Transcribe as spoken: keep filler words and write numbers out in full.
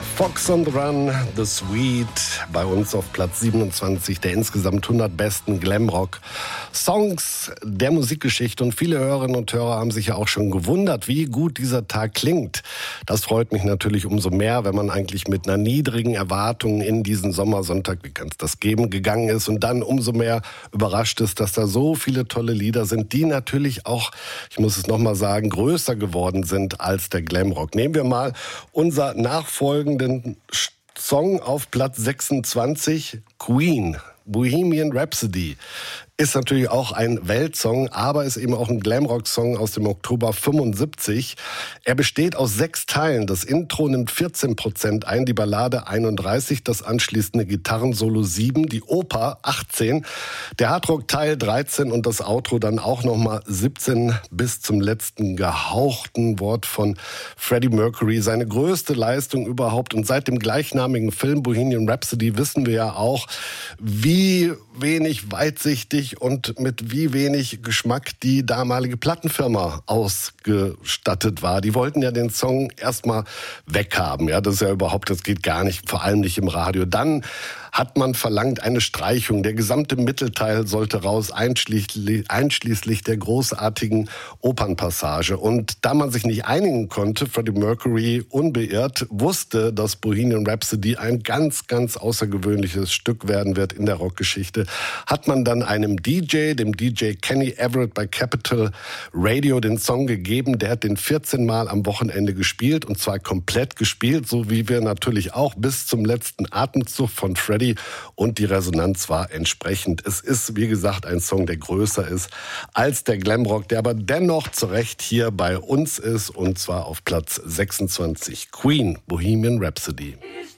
Fox on the Run, The Sweet, bei uns auf Platz siebenundzwanzig der insgesamt hundert besten Glamrock-Songs der Musikgeschichte. Und viele Hörerinnen und Hörer haben sich ja auch schon gewundert, wie gut dieser Tag klingt. Das freut mich natürlich umso mehr, wenn man eigentlich mit einer niedrigen Erwartung in diesen Sommersonntag, wie kann es das geben, gegangen ist und dann umso mehr überrascht ist, dass da so viele tolle Lieder sind, die natürlich auch, ich muss es nochmal sagen, größer geworden sind als der Glamrock. Nehmen wir mal unser nachfolgenden Song auf Platz sechsundzwanzig, Queen, Bohemian Rhapsody. Ist natürlich auch ein Weltsong, aber ist eben auch ein Glamrock-Song aus dem Oktober fünfundsiebzig. Er besteht aus sechs Teilen. Das Intro nimmt vierzehn Prozent ein, die Ballade einunddreißig, das anschließende Gitarrensolo sieben, die Oper achtzehn, der Hardrock-Teil dreizehn und das Outro dann auch nochmal siebzehn bis zum letzten gehauchten Wort von Freddie Mercury. Seine größte Leistung überhaupt. Und seit dem gleichnamigen Film Bohemian Rhapsody wissen wir ja auch, wie wenig weitsichtig und mit wie wenig Geschmack die damalige Plattenfirma ausgestattet war. Die wollten ja den Song erstmal weghaben. Ja, das ist ja überhaupt, das geht gar nicht, vor allem nicht im Radio. Dann hat man verlangt eine Streichung. Der gesamte Mittelteil sollte raus, einschließlich, einschließlich der großartigen Opernpassage. Und da man sich nicht einigen konnte, Freddie Mercury unbeirrt wusste, dass Bohemian Rhapsody ein ganz, ganz außergewöhnliches Stück werden wird in der Rockgeschichte, hat man dann einem D J, dem D J Kenny Everett bei Capital Radio, den Song gegeben. Der hat den vierzehn Mal am Wochenende gespielt, und zwar komplett gespielt, so wie wir natürlich auch, bis zum letzten Atemzug von Freddie. Und die Resonanz war entsprechend. Es ist, wie gesagt, ein Song, der größer ist als der Glamrock, der aber dennoch zu Recht hier bei uns ist, und zwar auf Platz sechsundzwanzig. Queen, Bohemian Rhapsody.